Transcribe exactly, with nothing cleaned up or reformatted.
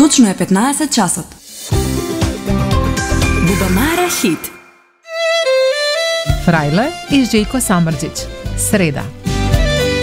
Точно е петнаесет часот. Бубамара хит. Фрајле и Жејко Самрџиќ. Среда.